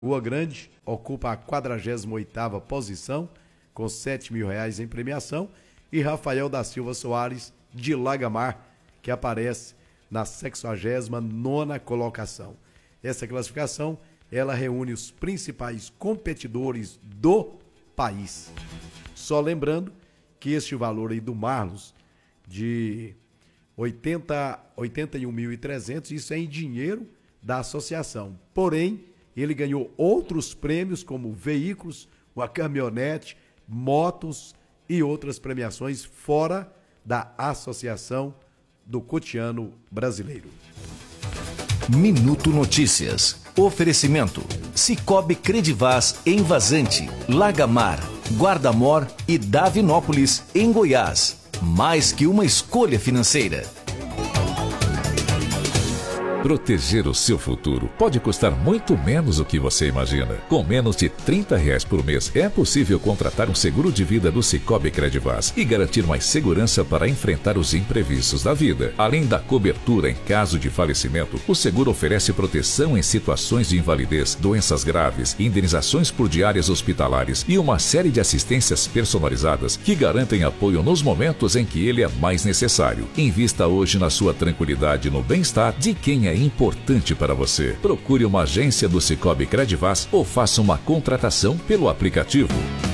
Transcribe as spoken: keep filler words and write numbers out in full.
Rua Grande ocupa a quadragésima oitava posição, com sete mil reais em premiação, e Rafael da Silva Soares, de Lagamar, que aparece na sexagésima nona colocação. Essa classificação, ela reúne os principais competidores do país. Só lembrando que este valor aí do Marlos, de oitenta, oitenta e um mil e trezentos, isso é em dinheiro da associação. Porém, ele ganhou outros prêmios, como veículos, uma caminhonete, motos e outras premiações fora da Associação do Cotiano Brasileiro. Minuto Notícias. Oferecimento: Cicobi Credivaz em Vazante, Lagamar, Guarda-Mor e Davinópolis, em Goiás. Mais que uma escolha financeira. Proteger o seu futuro pode custar muito menos do que você imagina. Com menos de trinta reais por mês, é possível contratar um seguro de vida do Cicobi Credivaz e garantir mais segurança para enfrentar os imprevistos da vida. Além da cobertura em caso de falecimento, o seguro oferece proteção em situações de invalidez, doenças graves, indenizações por diárias hospitalares e uma série de assistências personalizadas que garantem apoio nos momentos em que ele é mais necessário. Invista hoje na sua tranquilidade e no bem-estar de quem é importante para você. Procure uma agência do Cicobi Credivaz ou faça uma contratação pelo aplicativo.